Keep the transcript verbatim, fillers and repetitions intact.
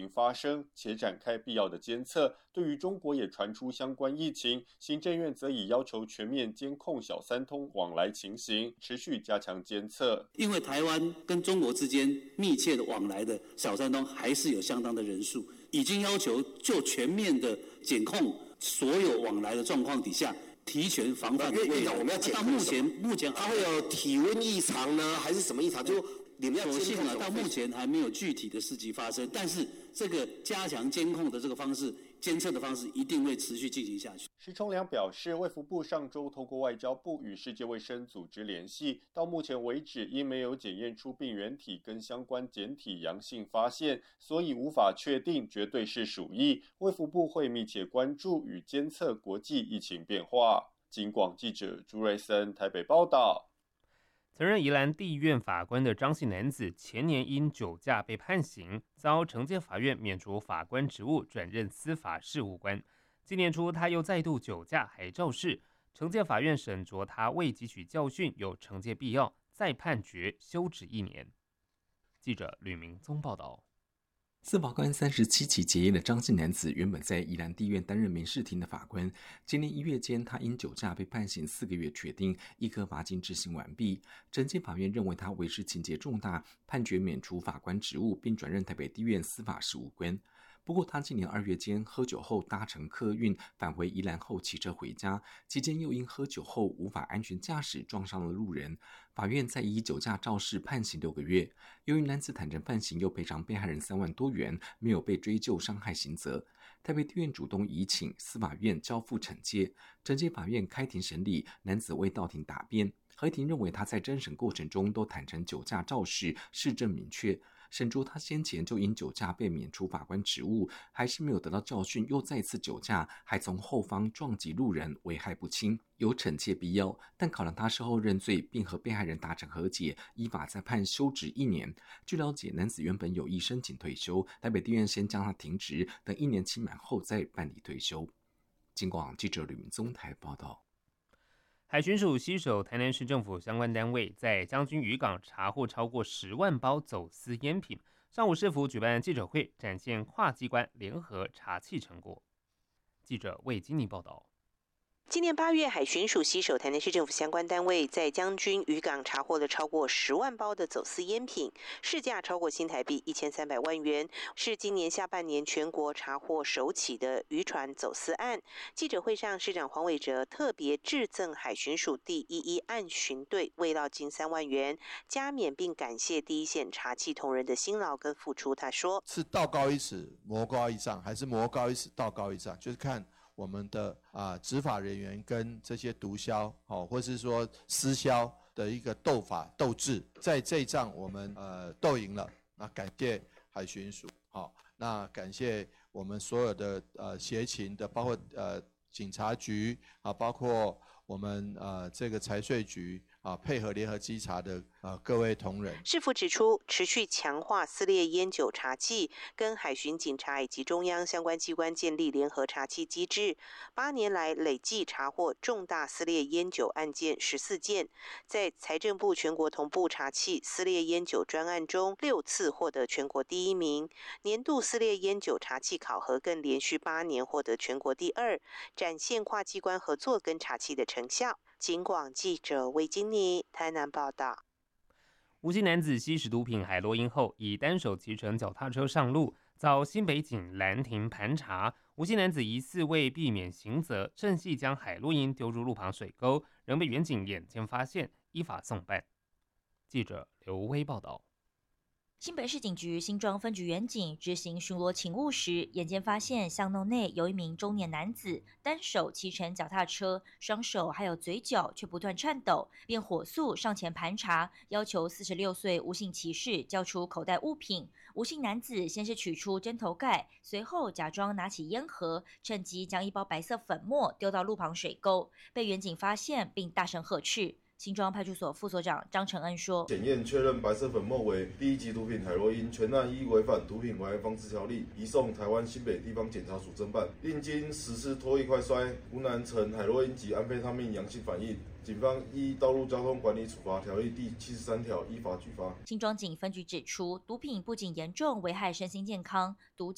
情发生，且展开必要的监测。对于中国也传出相关疫情，行政院则已要求全面监控小三通往来情形，持续加强监测。 因为台湾跟中国之间密切的往来的小三通还是有相当的人数，已经要求就全面的检控所有往来的状况底下，提前防范的未来。 我们要检到目前，目前它会有体温异常呢，还是什么异常？就你们要所幸啊，到目前还没有具体的事迹发生，但是这个加强监控的这个方式、监测的方式一定会持续进行下去。 施崇良表示，卫福部上周透过外交部与世界卫生组织联系，到目前为止因没有检验出病原体跟相关检体阳性发现，所以无法确定绝对是鼠疫。卫福部会密切关注与监测国际疫情变化。警广记者朱瑞森台北报道。 曾任宜兰地院法官的张姓男子，前年因酒驾被判刑，遭惩戒法院免除法官职务，转任司法事务官。今年初，他又再度酒驾，还肇事，惩戒法院审酌他未汲取教训，有惩戒必要，再判决休职一年。记者吕明宗报道。 司法官三十七期结业的张姓男子，原本在宜兰地院担任民事庭的法官。今年一月间，他因酒驾被判刑四个月，确定一颗罚金执行完毕。惩戒法院认为他违事情节重大，判决免除法官职务，并转任台北地院司法事务官。不过，他今年二月间喝酒后搭乘客运返回宜兰后骑车回家，期间又因喝酒后无法安全驾驶撞伤了路人。法院再以酒驾肇事判刑六个月。由于男子坦诚判刑，又赔偿被害人三万多元，没有被追究伤害刑责。台北地院主动移请司法院交付惩戒，惩戒法院开庭审理，男子未到庭答辩。合庭认为他在侦审过程中都坦诚酒驾肇事，事证明确。审酌他先前就因酒驾被免除法官职务，还是没有得到教训，又再次酒驾，还从后方撞击路人，危害不轻，有惩戒必要。但考量他事后认罪，并和被害人达成和解，依法再判休职一年。据了解，男子原本有意申请退休，台北地院先将他停职，等一年期满后再办理退休。警广记者吕明宗台报道。 海巡署携手台南市政府相关单位，在将军渔港查获超过十万包走私烟品。上午市府举办记者会，展现跨机关联合查缉成果。记者魏金妮报道。 今年八月，海巡署携手台南市政府相关单位，在将军渔港查获了超过十万包的走私烟品，市价超过新台币一千三百万元，是今年下半年全国查获首起的渔船走私案。记者会上，市长黄伟哲特别致赠海巡署第一一案巡队慰劳金三万元，加冕并感谢第一线查缉同仁的辛劳跟付出。他说：“ 是道高一尺，魔高一丈，还是魔高一尺，道高一丈？就是看。”我们的啊执法人员跟这些毒枭，哦，或是说私枭的一个斗法斗智，在这一仗我们呃斗赢了，那感谢海巡署，好、哦，那感谢我们所有的呃协勤的，包括呃警察局啊，包括我们呃这个财税局啊，配合联合稽查的呃各位同仁。 市府指出，持续强化撕裂烟酒查缉，跟海巡警察以及中央相关机关建立联合查缉机制。八年来累计查获重大撕裂烟酒案件十四件，在财政部全国同步查缉撕裂烟酒专案中，六次获得全国第一名。年度撕裂烟酒查缉考核更连续八年获得全国第二，展现跨机关合作跟查缉的成效。警广记者魏金妮台南报道。 吴姓男子吸食毒品海洛因后，以单手骑乘脚踏车上路，遭新北警拦停盘查。吴姓男子疑似为避免刑责，趁隙将海洛因丢入路旁水沟，仍被远警眼尖发现，依法送办。记者刘威报道。 新北市警局新庄分局员警执行巡逻勤务时，眼尖发现巷弄内有一名中年男子单手骑乘脚踏车，双手还有嘴角却不断颤抖，便火速上前盘查，要求四十六岁吴姓骑士交出口袋物品。吴姓男子先是取出针头盖，随后假装拿起烟盒，趁机将一包白色粉末丢到路旁水沟，被员警发现并大声呵斥。新庄派出所副所长张承恩说：“ 检验确认白色粉末为第一级毒品海洛因，全案依违反毒品危害防治条例，移送台湾新北地方检察署侦办。另经实施脱液快筛，无男呈海洛因及安非他命阳性反应。警方依道路交通管理处罚条例第七十三条依法举发。”新庄警分局指出，毒品不仅严重危害身心健康，毒